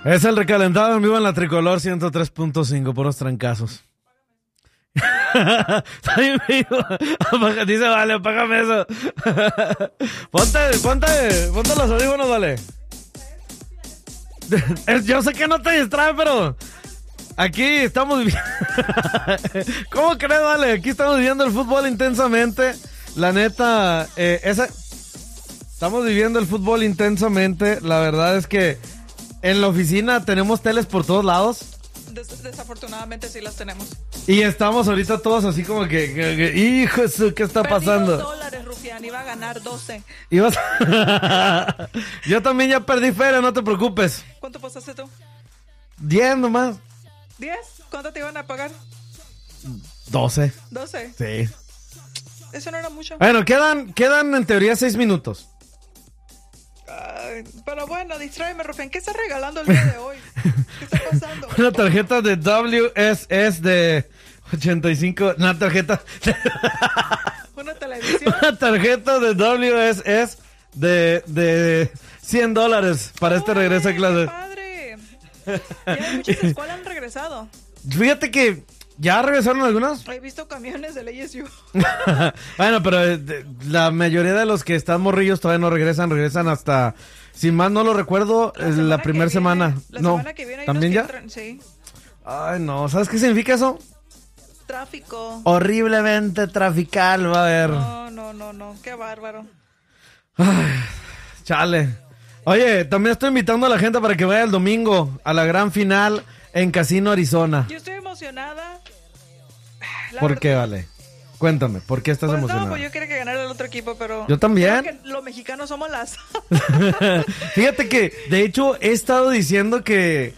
Es el recalentado en vivo en la Tricolor 103.5, puros trancazos. Está bien vivo. Dice, vale, apágame eso. Ponte los audífonos, vale. Yo sé que no te distrae, pero aquí estamos viviendo. ¿Cómo crees, vale? Aquí estamos viviendo el fútbol intensamente. La neta, estamos viviendo el fútbol intensamente. La verdad es que en la oficina tenemos teles por todos lados. Desafortunadamente sí las tenemos. Y estamos ahorita todos así como que hijo de su, ¿qué está pasando? $2, Rufián, iba a ganar 12. Yo también ya perdí feria, no te preocupes. ¿Cuánto pasaste tú? 10 nomás. ¿10? ¿Cuánto te iban a pagar? 12. ¿12? Sí. Eso no era mucho. Bueno, quedan en teoría 6 minutos. Pero bueno, distráeme, Rufián. ¿Qué estás regalando el día de hoy? ¿Qué está pasando? Una tarjeta de WSS de 85. Una tarjeta. ¿Una televisión? Una tarjeta de WSS de $100 para este regreso a clases. ¡Padre! Ya muchas escuelas han regresado. Fíjate que ¿ya regresaron algunos? He visto camiones del ASU. Bueno, pero la mayoría de los que están morrillos todavía no regresan hasta, si mal no lo recuerdo, la primera semana. La no, semana que viene. ¿también ya? Entran, sí. Ay, no, ¿sabes qué significa eso? Tráfico. Horriblemente trafical, va a haber. No, qué bárbaro. Ay, chale. Oye, también estoy invitando a la gente para que vaya el domingo a la gran final en Casino Arizona. Yo estoy emocionada. ¿Por qué, vale? Cuéntame, ¿por qué estás emocionada? No, pues yo quería que ganara el otro equipo, pero... Yo también. Creo que los mexicanos somos las... Fíjate que, de hecho, he estado diciendo que...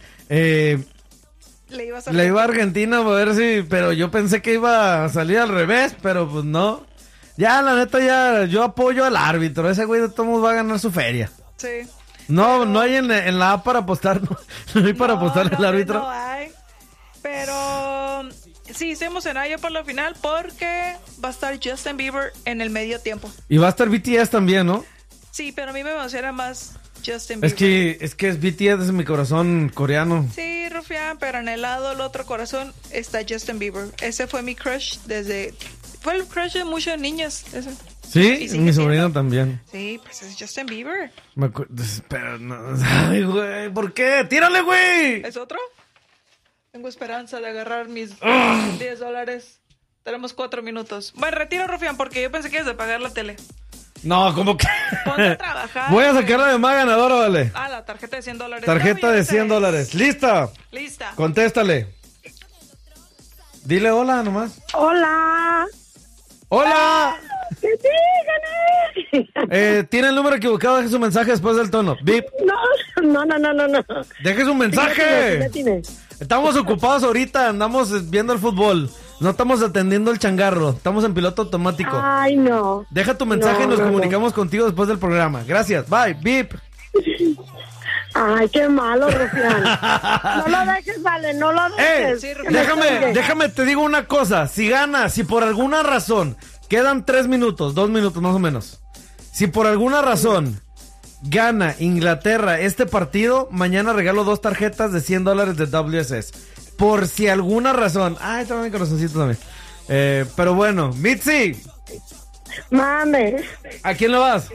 le iba a Argentina a ver si... Pero yo pensé que iba a salir al revés, pero pues no. Ya, la neta, yo apoyo al árbitro. Ese güey de todos modos va a ganar su feria. Sí. No, pero... no hay en la app para apostar. No hay para apostar el árbitro. No hay. Pero... Sí, estoy emocionada yo por la final porque va a estar Justin Bieber en el medio tiempo. Y va a estar BTS también, ¿no? Sí, pero a mí me emociona más Justin Bieber. Es que es BTS, es mi corazón coreano. Sí, Rufián, pero en el lado del otro corazón está Justin Bieber. Ese fue mi crush fue el crush de muchas niñas. Ese. Sí, mi sobrino también. Sí, pues es Justin Bieber. Pero no. Ay, güey, ¿por qué? ¡Tírale, güey! ¿Es otro? Tengo esperanza de agarrar mis $10. Tenemos 4 minutos. Bueno, retiro, Rufián, porque yo pensé que ibas a pagar la tele. No, ¿cómo que? Ponte a trabajar. Voy a sacarla de más ganadora, vale. La tarjeta de $100. Tarjeta de $100. ¿Lista? Lista. Contéstale. Dile hola nomás. Hola. ¡Hola! ¡Que sí, gané! Tiene el número equivocado, deje su mensaje después del tono. Bip. No. Deje su mensaje. Estamos ocupados ahorita, andamos viendo el fútbol. No estamos atendiendo el changarro, estamos en piloto automático. Ay, no. Deja tu mensaje y nos comunicamos contigo después del programa. Gracias, bye, bip. Ay, qué malo, Rufián. No lo dejes, vale, no lo dejes. Sí, déjame, te digo una cosa. Si gana, si por alguna razón, quedan 3 minutos, 2 minutos más o menos. Si por alguna razón gana Inglaterra este partido, mañana regalo 2 tarjetas de $100 de WSS. Por si alguna razón. Ay, también corazoncito también. Pero bueno, Mitzi. Mame. ¿A quién le vas?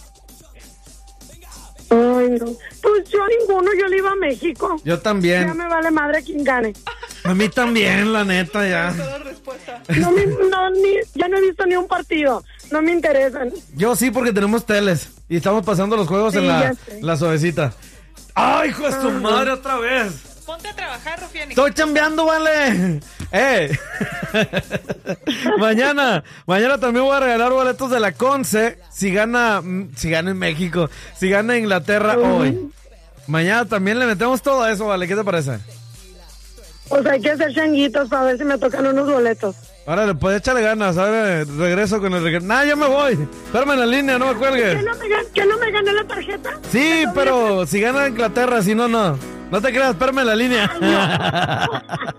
Ay, no. Pues yo a ninguno, yo le iba a México. Yo también. Ya me vale madre quien gane. A mí también, la neta, ya. Ya no he visto ni un partido. No me interesan. Yo sí, porque tenemos teles. Y estamos pasando los juegos en la suavecita. ¡Ay, hijo de su madre, otra vez! Ponte a trabajar, Rufián. Estoy chambeando, vale. Mañana también voy a regalar boletos de la Conce. Si gana en México, si gana Inglaterra hoy. Mañana también le metemos todo a eso, vale. ¿Qué te parece? Pues hay que hacer changuitos para ver si me tocan unos boletos. Órale, pues échale ganas, ¿sabes? Regreso con el regreso. Nah, yo me voy. Espérame en la línea, no me cuelgues. ¿Que no me gané la tarjeta? Sí, pero si gana Inglaterra, si no, no. No te creas, espérame en la línea.